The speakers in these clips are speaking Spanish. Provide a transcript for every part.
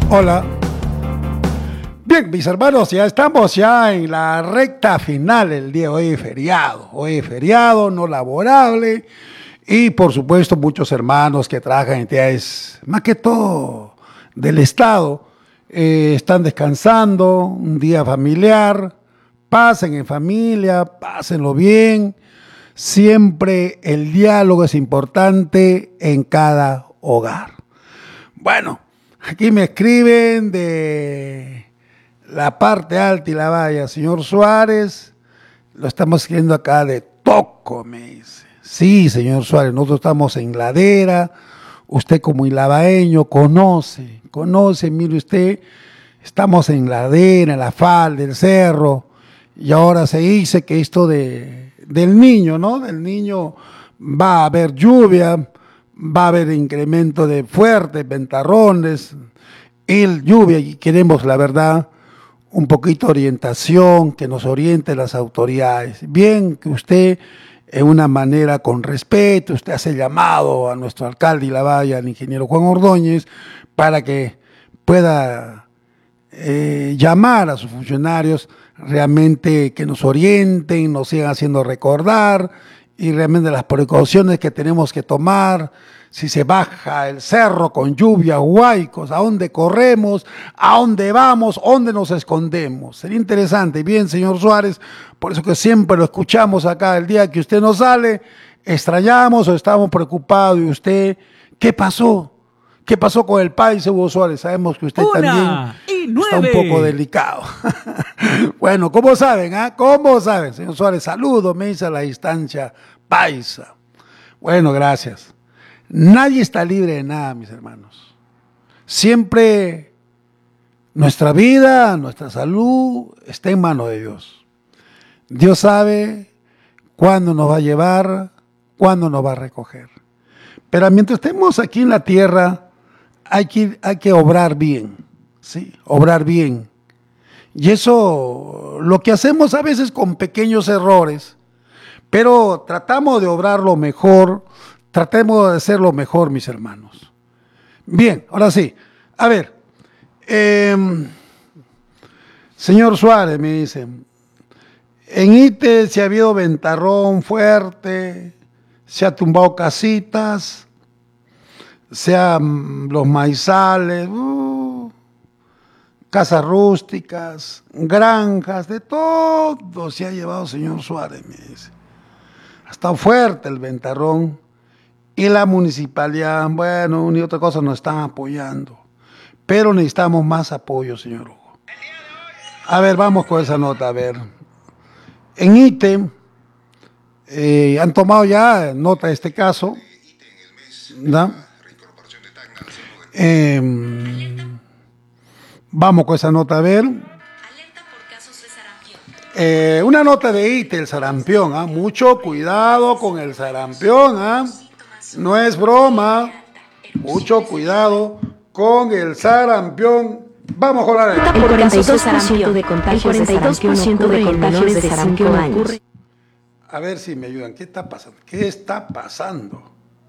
Hola. Bien, mis hermanos, ya estamos ya en la recta final del día. Hoy es feriado, no laborable. Y por supuesto muchos hermanos que trabajan en entidades, más que todo del Estado, están descansando, un día familiar. Pasen en familia, pásenlo bien. Siempre el diálogo es importante en cada hogar. Bueno, aquí me escriben de la parte alta y la valla, señor Suárez, lo estamos escribiendo acá de Toco, me dice. Sí, señor Suárez, nosotros estamos en Ladera, usted como ilabaeño conoce, mire usted, estamos en Ladera, en la falda, del cerro, y ahora se dice que esto del niño, ¿no? Del niño va a haber lluvia, va a haber incremento de fuertes ventarrones, lluvia, y queremos, la verdad, un poquito de orientación, que nos oriente las autoridades. Bien que usted, en una manera con respeto, usted hace llamado a nuestro alcalde y la valla, al ingeniero Juan Ordóñez, para que pueda llamar a sus funcionarios, realmente que nos orienten, nos sigan haciendo recordar, y realmente las precauciones que tenemos que tomar, si se baja el cerro con lluvia, huaicos, a dónde corremos, a dónde vamos, a dónde nos escondemos. Sería interesante. Bien, señor Suárez, por eso que siempre lo escuchamos acá, el día que usted no sale, extrañamos o estamos preocupados. ¿Y usted qué pasó? ¿Qué pasó con el país, Hugo Suárez? Sabemos que usted también está un poco delicado. Bueno, ¿cómo saben? ¿Cómo saben? Señor Suárez, saludo, me dice a la distancia paisa. Bueno, gracias. Nadie está libre de nada, mis hermanos. Siempre nuestra vida, nuestra salud está en manos de Dios. Dios sabe cuándo nos va a llevar, cuándo nos va a recoger. Pero mientras estemos aquí en la tierra, hay que obrar bien, ¿sí? Obrar bien. Y eso lo que hacemos a veces con pequeños errores, pero tratamos de obrar lo mejor, tratemos de hacerlo mejor, mis hermanos. Bien, ahora sí. A ver, señor Suárez me dice, en Ite se ha habido ventarrón fuerte, se ha tumbado casitas, los maizales, casas rústicas, granjas, de todo se ha llevado, señor Suárez, me dice. Ha estado fuerte el ventarrón y la municipalidad, bueno, una y otra cosa nos están apoyando, pero necesitamos más apoyo, señor Hugo. A ver, vamos con esa nota, a ver. En Ite han tomado ya nota de este caso, ¿no? Vamos con esa nota a ver. Una nota de Ite, el sarampión, mucho cuidado con el sarampión, no es broma, mucho cuidado con el sarampión. Vamos con la nota. El 42% de contagios de sarampión ocurre en menores de 5 años. A ver si me ayudan, ¿qué está pasando? ¿Qué está pasando?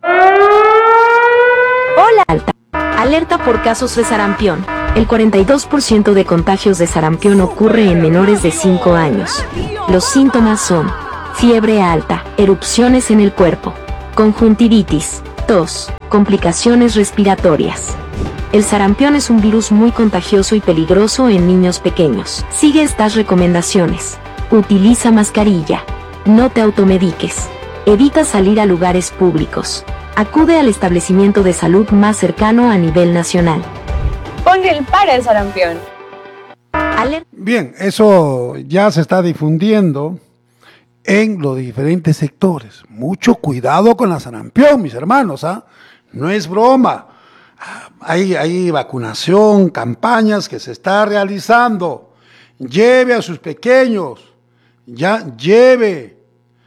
Hola, Alta. Alerta por casos de sarampión. El 42% de contagios de sarampión ocurre en menores de 5 años. Los síntomas son fiebre alta, erupciones en el cuerpo, conjuntivitis, tos, complicaciones respiratorias. El sarampión es un virus muy contagioso y peligroso en niños pequeños. Sigue estas recomendaciones. Utiliza mascarilla. No te automediques. Evita salir a lugares públicos. Acude al establecimiento de salud más cercano a nivel nacional. Ponle el para el sarampión. Bien, eso ya se está difundiendo en los diferentes sectores. Mucho cuidado con la sarampión, mis hermanos, no es broma. Hay vacunación, campañas que se está realizando. Lleve a sus pequeños, lleve.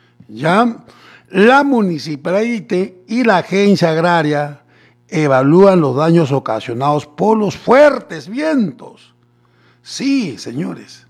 La municipalidad y la agencia agraria evalúan los daños ocasionados por los fuertes vientos. Sí, señores,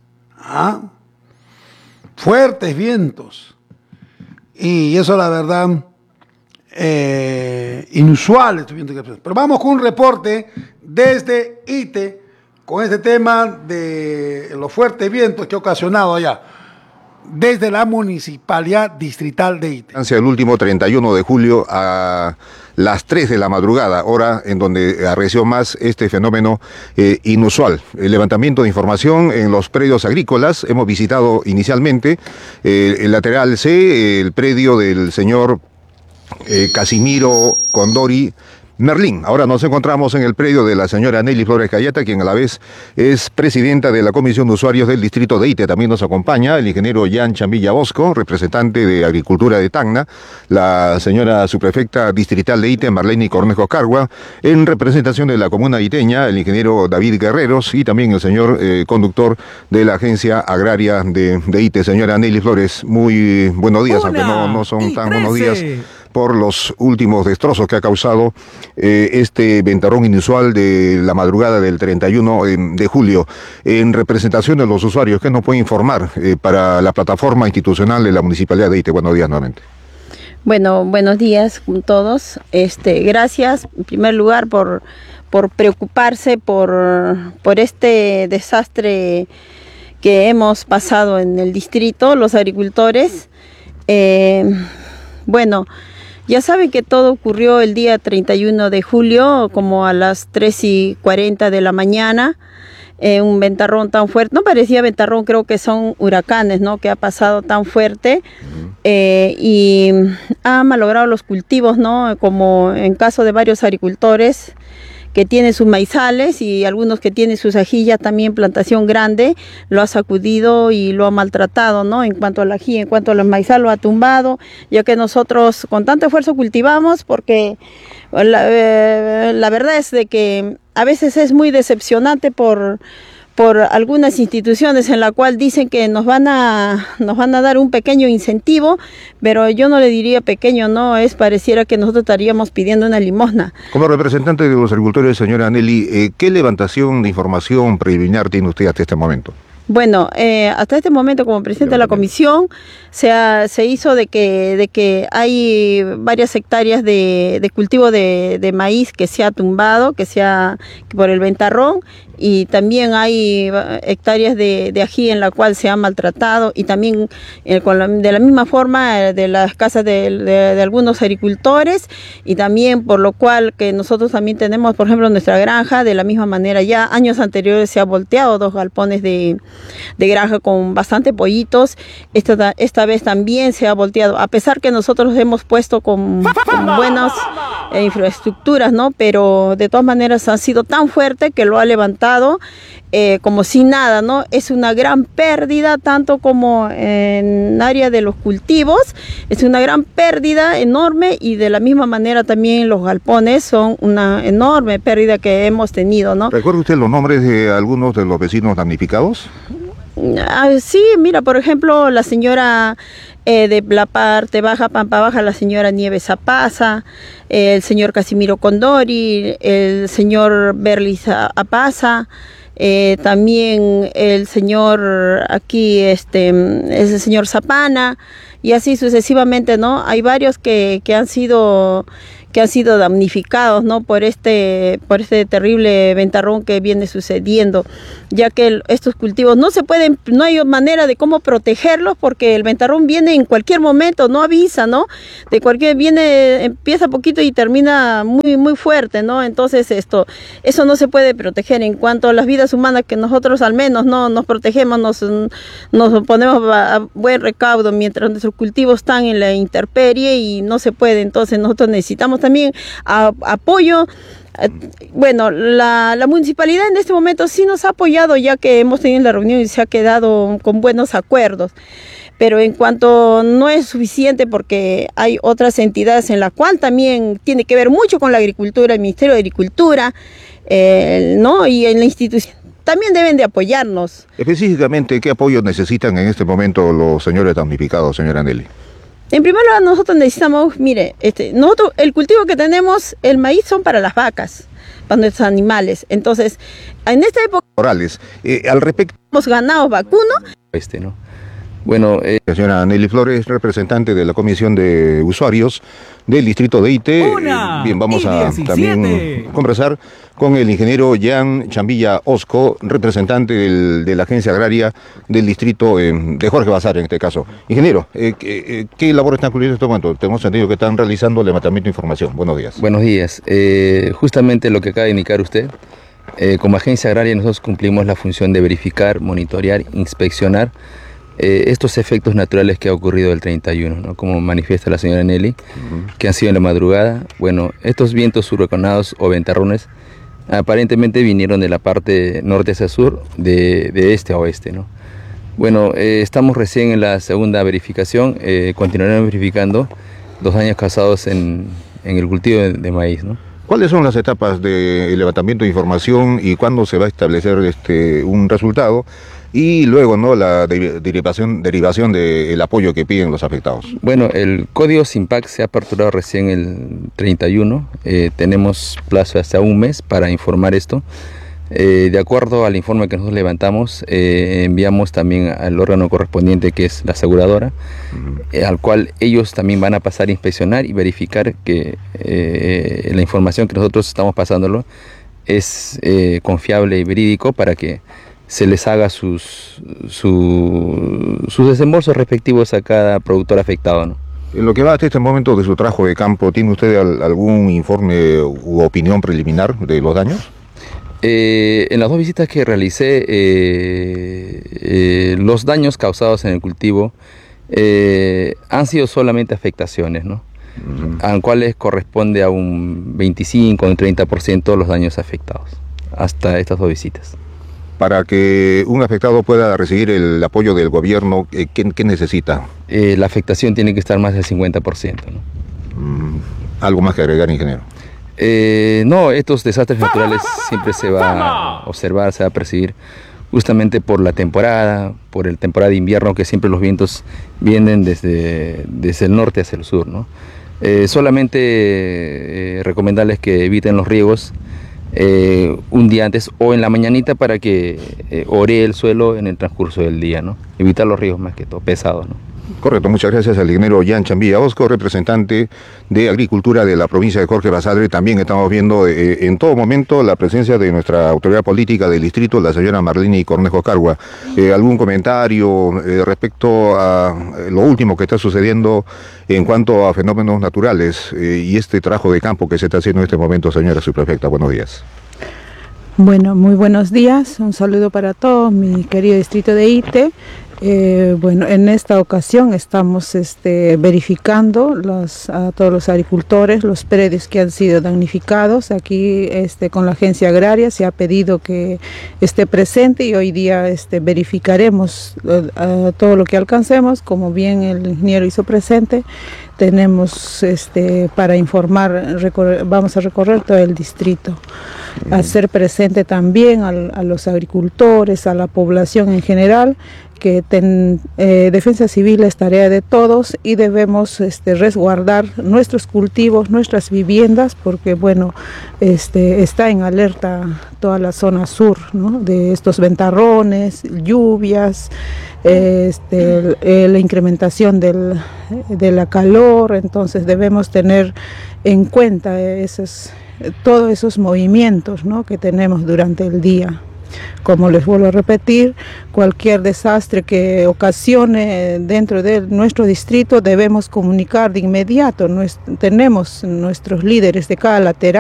fuertes vientos. Y eso, la verdad, inusual. Pero vamos con un reporte desde ITE con este tema de los fuertes vientos que ha ocasionado allá, desde la Municipalidad Distrital de ITE. El último 31 de julio a las 3 de la madrugada, hora en donde arreció más este fenómeno inusual. El levantamiento de información en los predios agrícolas. Hemos visitado inicialmente el lateral C, el predio del señor Casimiro Condori Merlín. Ahora nos encontramos en el predio de la señora Nelly Flores Cayeta, quien a la vez es presidenta de la Comisión de Usuarios del Distrito de ITE. También nos acompaña el ingeniero Jan Chambilla Bosco, representante de Agricultura de Tacna, la señora subprefecta distrital de ITE, Marlene Cornejo Cargua, en representación de la comuna iteña, el ingeniero David Guerreros y también el señor conductor de la Agencia Agraria de ITE. Señora Nelly Flores, muy buenos días, aunque no son tan buenos días, por los últimos destrozos que ha causado este ventarrón inusual de la madrugada del 31 de julio. En representación de los usuarios, ¿qué nos puede informar para la plataforma institucional de la Municipalidad de ITE? Buenos días nuevamente. Bueno, buenos días a todos. Gracias, en primer lugar, por preocuparse por este desastre que hemos pasado en el distrito, los agricultores. Bueno, ya saben que todo ocurrió el día 31 de julio, como a las 3:40 de la mañana, un ventarrón tan fuerte. No parecía ventarrón, creo que son huracanes, ¿no?, que ha pasado tan fuerte y ha malogrado los cultivos, ¿no?, como en caso de varios agricultores que tienen sus maizales y algunos que tienen sus ajillas, también plantación grande, lo ha sacudido y lo ha maltratado, ¿no? En cuanto a la ajilla, en cuanto a los maizales, lo ha tumbado, ya que nosotros con tanto esfuerzo cultivamos, porque la verdad es de que a veces es muy decepcionante por algunas instituciones en la cual dicen que nos van a dar un pequeño incentivo, pero yo no le diría pequeño, no, pareciera que nosotros estaríamos pidiendo una limosna. Como representante de los agricultores, señora Nelly, ¿qué levantación de información preliminar tiene usted hasta este momento? Bueno, hasta este momento, como presidente de la comisión, se hizo de que hay varias hectáreas de cultivo de maíz que se ha tumbado, por el ventarrón, y también hay hectáreas de ají en la cual se ha maltratado, y también de la misma forma de las casas de algunos agricultores, y también por lo cual que nosotros también tenemos, por ejemplo, nuestra granja, de la misma manera. Ya años anteriores se ha volteado 2 galpones de granja con bastante pollitos. Esta vez también se ha volteado, a pesar que nosotros hemos puesto con buenas infraestructuras, ¿no? Pero de todas maneras ha sido tan fuerte que lo ha levantado como si nada, ¿no? Es una gran pérdida, tanto como en área de los cultivos, es una gran pérdida enorme, y de la misma manera también los galpones son una enorme pérdida que hemos tenido, ¿no? ¿Recuerda usted los nombres de algunos de los vecinos damnificados? Sí, mira, por ejemplo, la señora de la parte baja, Pampa Baja, la señora Nieves Apaza, el señor Casimiro Condori, el señor Berlis Apaza, también el señor aquí, es el señor Zapana, y así sucesivamente, ¿no? Hay varios que han sido damnificados, ¿no?, por este terrible ventarrón que viene sucediendo, ya que estos cultivos no hay manera de cómo protegerlos, porque el ventarrón viene en cualquier momento, no avisa, ¿no? Empieza poquito y termina muy, muy fuerte, ¿no? Entonces eso no se puede proteger. En cuanto a las vidas humanas, que nosotros al menos no nos protegemos, nos ponemos a buen recaudo mientras nuestros cultivos están en la intemperie, y no se puede. Entonces nosotros necesitamos también apoyo. Bueno, la municipalidad en este momento sí nos ha apoyado, ya que hemos tenido la reunión y se ha quedado con buenos acuerdos. Pero en cuanto no es suficiente, porque hay otras entidades en la cual también tiene que ver mucho con la agricultura, el Ministerio de Agricultura, ¿no?, y en la institución también deben de apoyarnos. Específicamente, ¿qué apoyo necesitan en este momento los señores damnificados, señora Nelly? En primer lugar, nosotros necesitamos, mire, nosotros el cultivo que tenemos, el maíz, son para las vacas, para nuestros animales. Entonces, en esta época orales, al respecto, hemos ganado vacuno. ¿no? Bueno, La señora Nelly Flores, representante de la Comisión de Usuarios del Distrito de Ite. Bien, vamos a también conversar con el ingeniero Jan Chambilla Osco, representante de la Agencia Agraria del Distrito de Jorge Basadre, en este caso. Ingeniero, ¿qué labor están cumpliendo en este momento? Tenemos entendido que están realizando levantamiento de información. Buenos días. Buenos días. Justamente lo que acaba de indicar usted, como Agencia Agraria nosotros cumplimos la función de verificar, monitorear, inspeccionar estos efectos naturales que ha ocurrido el 31, ¿no? Como manifiesta la señora Nelly, que han sido en la madrugada. Bueno, estos vientos huracanados o ventarrones aparentemente vinieron de la parte norte hacia sur, de este a oeste, ¿no? Bueno, estamos recién en la segunda verificación, continuaremos verificando los daños causados en el cultivo de maíz, ¿no? ¿Cuáles son las etapas de levantamiento de información y cuándo se va a establecer un resultado? Y luego, ¿no?, la derivación del apoyo que piden los afectados. Bueno, el código SINPAC se ha aperturado recién el 31. Tenemos plazo hasta un mes para informar esto. De acuerdo al informe que nosotros levantamos, enviamos también al órgano correspondiente, que es la aseguradora, al cual ellos también van a pasar a inspeccionar y verificar que la información que nosotros estamos pasándolo es confiable y verídico, para que se les haga sus desembolsos respectivos a cada productor afectado, ¿no? En lo que va hasta este momento de su trabajo de campo, ¿tiene usted algún informe u opinión preliminar de los daños? En las dos visitas que realicé, los daños causados en el cultivo han sido solamente afectaciones, ¿no? A los cuales corresponde a un 25 o un 30% los daños afectados, hasta estas dos visitas. Para que un afectado pueda recibir el apoyo del gobierno, ¿qué necesita? La afectación tiene que estar más del 50%, ¿no? ¿Algo más que agregar, ingeniero? No, estos desastres naturales siempre se va a observar, se va a percibir, justamente por la temporada, por el temporada de invierno, que siempre los vientos vienen desde el norte hacia el sur, ¿no? Solamente recomendarles que eviten los riegos un día antes o en la mañanita, para que oree el suelo en el transcurso del día, ¿no? Evitar los riegos más que todo, pesados, ¿no? Correcto, muchas gracias al ingeniero Jan Chambilla Osco, representante de Agricultura de la provincia de Jorge Basadre. También estamos viendo en todo momento la presencia de nuestra autoridad política del distrito, la señora Marlene Cornejo Cargua. ¿Algún comentario respecto a lo último que está sucediendo en cuanto a fenómenos naturales y este trabajo de campo que se está haciendo en este momento, señora subprefecta? Buenos días. Bueno, muy buenos días, un saludo para todos, mi querido distrito de Ite. Bueno, en esta ocasión estamos verificando a todos los agricultores, los predios que han sido damnificados. Aquí con la agencia agraria se ha pedido que esté presente, y hoy día verificaremos todo lo que alcancemos. Como bien el ingeniero hizo presente, tenemos para informar, vamos a recorrer todo el distrito, hacer presente también a los agricultores, a la población en general, que defensa civil es tarea de todos, y debemos resguardar nuestros cultivos, nuestras viviendas, porque bueno, está en alerta toda la zona sur, ¿no?, de estos ventarrones, lluvias, la incrementación de la calor. Entonces debemos tener en cuenta todos esos movimientos, ¿no?, que tenemos durante el día. Como les vuelvo a repetir, cualquier desastre que ocasione dentro de nuestro distrito debemos comunicar de inmediato. Tenemos nuestros líderes de cada lateral